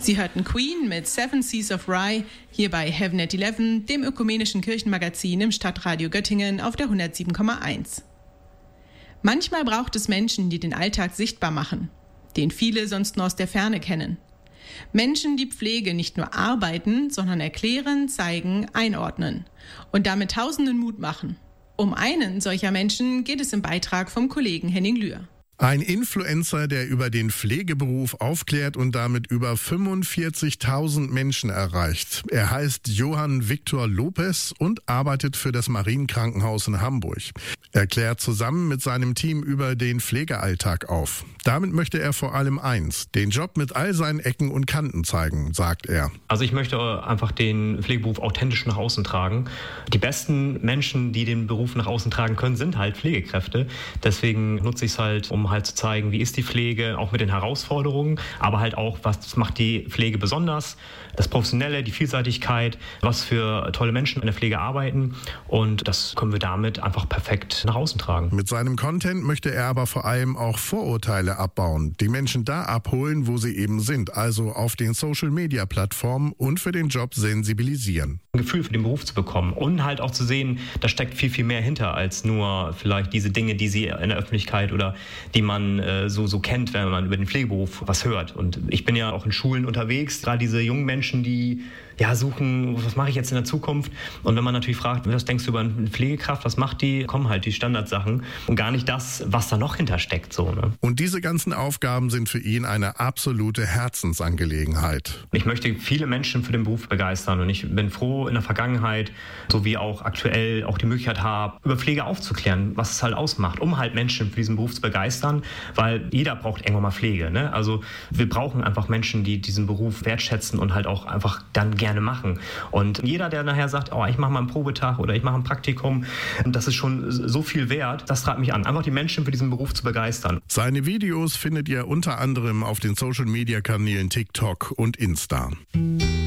Sie hörten Queen mit Seven Seas of Rye hier bei Heaven at 11, dem ökumenischen Kirchenmagazin im Stadtradio Göttingen auf der 107,1. Manchmal braucht es Menschen, die den Alltag sichtbar machen, den viele sonst nur aus der Ferne kennen. Menschen, die Pflege nicht nur arbeiten, sondern erklären, zeigen, einordnen und damit Tausenden Mut machen. Um einen solcher Menschen geht es im Beitrag vom Kollegen Henning Lühr. Ein Influencer, der über den Pflegeberuf aufklärt und damit über 45.000 Menschen erreicht. Er heißt Johann Victor Lopez und arbeitet für das Marienkrankenhaus in Hamburg. Er klärt zusammen mit seinem Team über den Pflegealltag auf. Damit möchte er vor allem eins, den Job mit all seinen Ecken und Kanten zeigen, sagt er. Also ich möchte einfach den Pflegeberuf authentisch nach außen tragen. Die besten Menschen, die den Beruf nach außen tragen können, sind halt Pflegekräfte. Deswegen nutze ich es halt, um halt zu zeigen, wie ist die Pflege, auch mit den Herausforderungen, aber halt auch, was macht die Pflege besonders, das Professionelle, die Vielseitigkeit, was für tolle Menschen in der Pflege arbeiten, und das können wir damit einfach perfekt nach außen tragen. Mit seinem Content möchte er aber vor allem auch Vorurteile abbauen, die Menschen da abholen, wo sie eben sind, also auf den Social-Media-Plattformen, und für den Job sensibilisieren. Ein Gefühl für den Beruf zu bekommen und halt auch zu sehen, da steckt viel, viel mehr hinter als nur vielleicht diese Dinge, die sie in der Öffentlichkeit oder die man so kennt, wenn man über den Pflegeberuf was hört. Und ich bin ja auch in Schulen unterwegs, gerade diese jungen Menschen, die suchen, was mache ich jetzt in der Zukunft? Und wenn man natürlich fragt, was denkst du über eine Pflegekraft, was macht die? Kommen halt die Standardsachen und gar nicht das, was da noch hintersteckt. So, ne? Und diese ganzen Aufgaben sind für ihn eine absolute Herzensangelegenheit. Ich möchte viele Menschen für den Beruf begeistern und ich bin froh, in der Vergangenheit sowie auch aktuell auch die Möglichkeit habe, über Pflege aufzuklären, was es halt ausmacht, um halt Menschen für diesen Beruf zu begeistern, weil jeder braucht irgendwann mal Pflege. Ne? Also wir brauchen einfach Menschen, die diesen Beruf wertschätzen und halt auch einfach dann gerne machen. Und jeder, der nachher sagt, ich mache mal einen Probetag oder ich mache ein Praktikum, das ist schon so viel wert, das treibt mich an, einfach die Menschen für diesen Beruf zu begeistern. Seine Videos findet ihr unter anderem auf den Social-Media-Kanälen TikTok und Insta.